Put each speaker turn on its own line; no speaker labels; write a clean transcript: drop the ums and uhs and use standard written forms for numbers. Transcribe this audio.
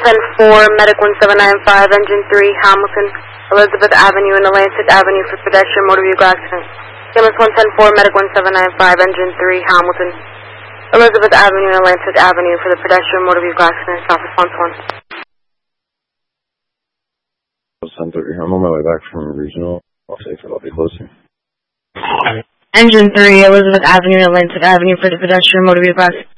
110-4, Medic 1795, Engine 3, Hamilton, Elizabeth Avenue and Atlantic Avenue for pedestrian motor vehicle accident. CMS 110-4, Medic 1795, Engine 3, Hamilton, Elizabeth Avenue and Atlantic Avenue for the pedestrian motor vehicle accident. Stop response 1.
I'm on my way back from regional. I'll say I'll be closer.
Engine 3, Elizabeth Avenue and Atlantic Avenue for the pedestrian motor vehicle accident.